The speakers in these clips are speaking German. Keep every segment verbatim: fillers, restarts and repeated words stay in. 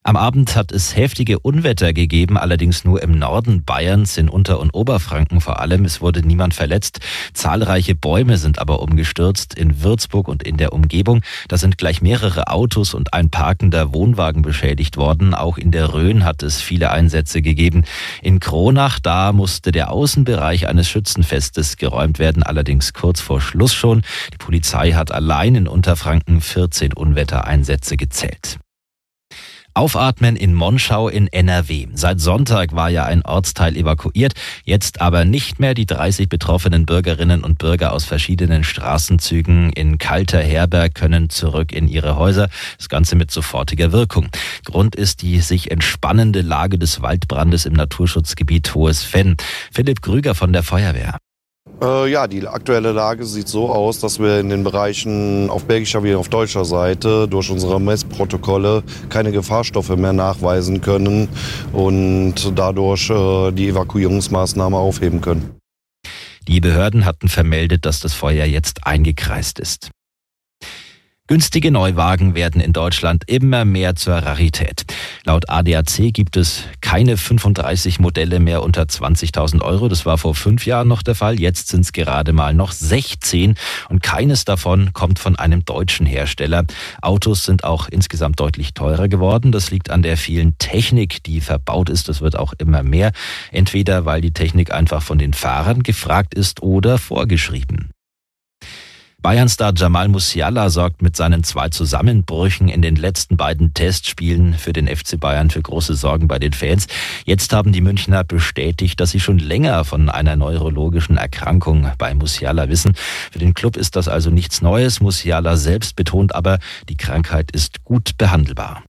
Am Abend hat es heftige Unwetter gegeben, allerdings nur im Norden Bayerns, in Unter- und Oberfranken vor allem. Es wurde niemand verletzt. Zahlreiche Bäume sind aber umgestürzt in Würzburg und in der Umgebung. Da sind gleich mehrere Autos und ein parkender Wohnwagen beschädigt worden. Auch in der Rhön hat es viele Einsätze gegeben. In Kronach, da musste der Außenbereich eines Schützenfestes geräumt werden, allerdings kurz vor Schluss schon. Die Polizei hat allein in Unterfranken vierzehn Unwettereinsätze gezählt. Aufatmen in Monschau in N R W. Seit Sonntag war ja ein Ortsteil evakuiert, jetzt aber nicht mehr. Die dreißig betroffenen Bürgerinnen und Bürger aus verschiedenen Straßenzügen in Kalter-Herberg können zurück in ihre Häuser. Das Ganze mit sofortiger Wirkung. Grund ist die sich entspannende Lage des Waldbrandes im Naturschutzgebiet Hohes Venn. Philipp Krüger von der Feuerwehr. Äh, ja, die aktuelle Lage sieht so aus, dass wir in den Bereichen auf belgischer wie auf deutscher Seite durch unsere Messprotokolle keine Gefahrstoffe mehr nachweisen können und dadurch äh, die Evakuierungsmaßnahme aufheben können. Die Behörden hatten vermeldet, dass das Feuer jetzt eingekreist ist. Günstige Neuwagen werden in Deutschland immer mehr zur Rarität. Laut A D A C gibt es keine fünfunddreißig Modelle mehr unter zwanzigtausend Euro. Das war vor fünf Jahren noch der Fall. Jetzt sind es gerade mal noch sechzehn und keines davon kommt von einem deutschen Hersteller. Autos sind auch insgesamt deutlich teurer geworden. Das liegt an der vielen Technik, die verbaut ist. Das wird auch immer mehr. Entweder weil die Technik einfach von den Fahrern gefragt ist oder vorgeschrieben. Bayern-Star Jamal Musiala sorgt mit seinen zwei Zusammenbrüchen in den letzten beiden Testspielen für den F C Bayern für große Sorgen bei den Fans. Jetzt haben die Münchner bestätigt, dass sie schon länger von einer neurologischen Erkrankung bei Musiala wissen. Für den Club ist das also nichts Neues. Musiala selbst betont aber, die Krankheit ist gut behandelbar.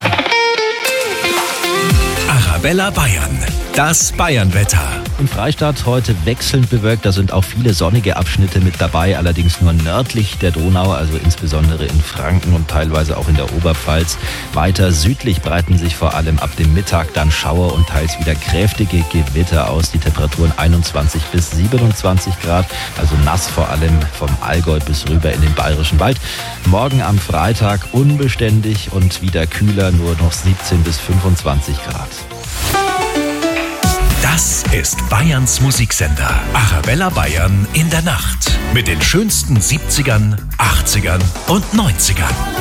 Arabella Bayern, das Bayernwetter. Im Freistaat heute wechselnd bewölkt, da sind auch viele sonnige Abschnitte mit dabei, allerdings nur nördlich der Donau, also insbesondere in Franken und teilweise auch in der Oberpfalz. Weiter südlich breiten sich vor allem ab dem Mittag dann Schauer und teils wieder kräftige Gewitter aus. Die Temperaturen einundzwanzig bis siebenundzwanzig Grad, also nass vor allem vom Allgäu bis rüber in den Bayerischen Wald. Morgen am Freitag unbeständig und wieder kühler, nur noch siebzehn bis fünfundzwanzig Grad. Das ist Bayerns Musiksender. Arabella Bayern in der Nacht. Mit den schönsten siebzigern, achtzigern und neunzigern.